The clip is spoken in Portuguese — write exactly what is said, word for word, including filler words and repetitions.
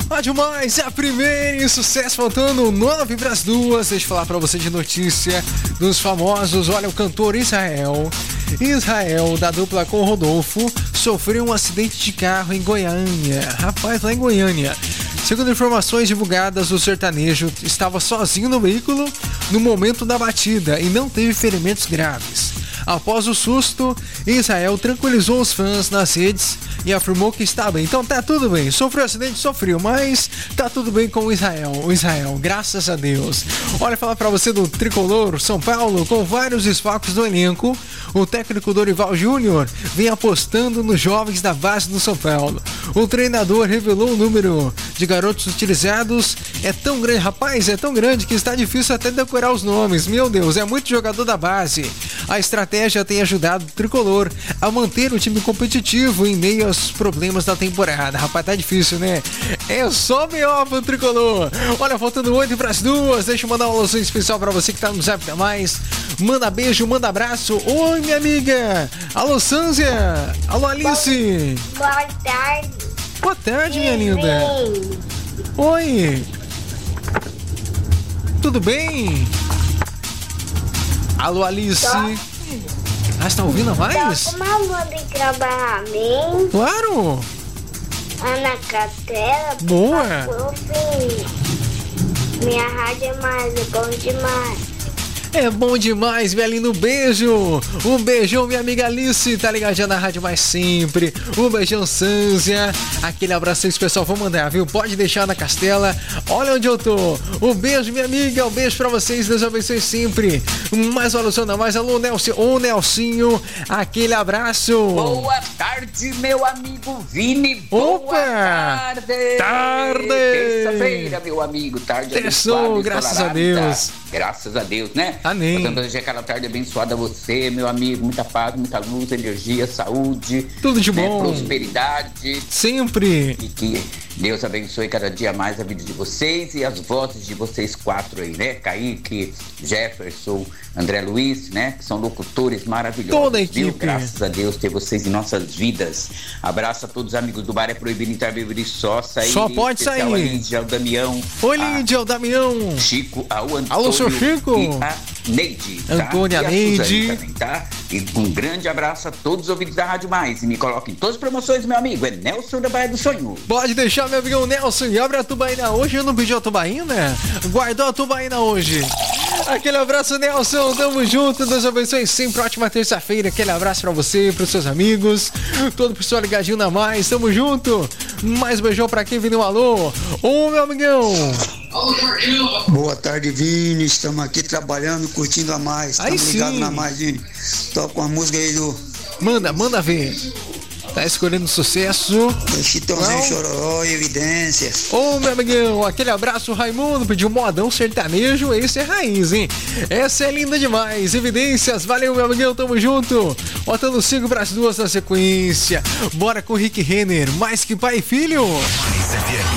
Ah, demais, é a primeira em sucesso, faltando nove para as duas. Deixa eu falar pra você de notícia dos famosos. Olha, o cantor Israel, Israel, da dupla com Rodolfo, sofreu um acidente de carro em Goiânia. Rapaz, lá em Goiânia. Segundo informações divulgadas, o sertanejo estava sozinho no veículo no momento da batida e não teve ferimentos graves. Após o susto, Israel tranquilizou os fãs nas redes e afirmou que está bem. Então tá tudo bem, sofreu acidente, sofreu, mas tá tudo bem com o Israel, o Israel, graças a Deus. Olha, falar pra você do Tricolor São Paulo, com vários desfalques do elenco, o técnico Dorival Júnior vem apostando nos jovens da base do São Paulo. O treinador revelou o número de garotos utilizados, é tão grande, rapaz, é tão grande que está difícil até decorar os nomes. Meu Deus, é muito jogador da base. A estratégia tem ajudado o Tricolor a manter o time competitivo em meio aos problemas da temporada. Rapaz, tá difícil, né? É só B O pro Tricolor. Olha, faltando oito para as duas. Deixa eu mandar uma alusão especial pra você que tá no Zap da Mais. Manda beijo, manda abraço. Oi, minha amiga. Alô, Sânzia. Alô, Alice. Boa tarde. Boa tarde, minha linda. Oi. Tudo bem? Alô, Alice. Ah, você tá ouvindo a mais? Tá com uma lua de trabalhar bem. Claro. Ana Catela. Boa. Minha rádio é mais, é bom demais. É bom demais, meu lindo, beijo. Um beijão, minha amiga Alice, tá ligadinha na rádio mais sempre. Um beijão, Sânzia. Aquele abraço especial, vou mandar, viu? Pode deixar na Castela. Olha onde eu tô. Um beijo, minha amiga, um beijo pra vocês, Deus abençoe sempre. Mais uma alusão, mais alô, Nelson, ô Nelsinho, aquele abraço. Boa tarde, meu amigo Vini. Opa! Boa tarde. Tarde. Terça-feira, meu amigo, tarde abençoada. Graças a Deus. Graças a Deus, né? Amém. Portanto, desejar aquela tarde abençoada a você, meu amigo. Muita paz, muita luz, energia, saúde. Tudo de né? bom. Prosperidade. Sempre. E que Deus abençoe cada dia mais a vida de vocês e as vozes de vocês quatro aí, né? Kaique, Jefferson, André Luiz, né? Que são locutores maravilhosos. Toda a equipe. Viu? Graças a Deus ter vocês em nossas vidas. Abraço a todos os amigos do bar. É proibido entrar, beber e só sair. Só pode sair. A Lídia, ao Damião. Oi, Lídia, o Damião. Chico, ao Antônio. Alô, seu Chico. E a Neide. Tá? Antônia, e a Neide. Suzane também, tá? E um grande abraço a todos os ouvintes da Rádio Mais. E me coloquem em todas as promoções, meu amigo. É Nelson da Baía do Sonho. Pode deixar, meu amigão Nelson. E abre a tubaína hoje. Eu não pedi a tubaína? Guardou a tubaína hoje. Aquele abraço, Nelson. Tamo junto. Deus abençoe sempre. Ótima terça-feira. Aquele abraço pra você, pros seus amigos. Todo o pessoal ligadinho na Mais. Tamo junto. Mais beijão pra quem viu um alô. Ô, meu amigão. Boa tarde, Vini. Estamos aqui trabalhando, curtindo a Mais. Estamos ligados na Mais, Vini. Toca uma música aí do... Manda, manda ver. Tá escolhendo sucesso. Chitãozinho, Chororó e Evidência. Ô, meu amigão, aquele abraço, Raimundo. Pediu modão sertanejo. Esse é raiz, hein? Essa é linda demais. Evidências, valeu, meu amigão. Tamo junto. Botando cinco pras duas na sequência. Bora com o Rick Renner. Mais que pai e filho.